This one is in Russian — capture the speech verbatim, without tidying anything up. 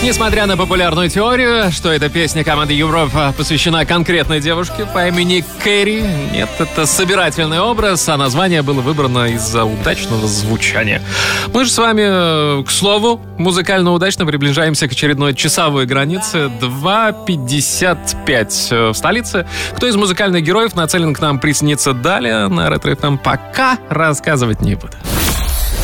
Несмотря на популярную теорию, что эта песня команды Европа посвящена конкретной девушке по имени Кэрри, нет, это собирательный образ, а название было выбрано из-за удачного звучания. Мы же с вами, к слову, музыкально удачно приближаемся к очередной часовой границе. два пятьдесят пять в столице. Кто из музыкальных героев нацелен к нам присоединиться далее на Ретро эф эм, пока рассказывать не буду.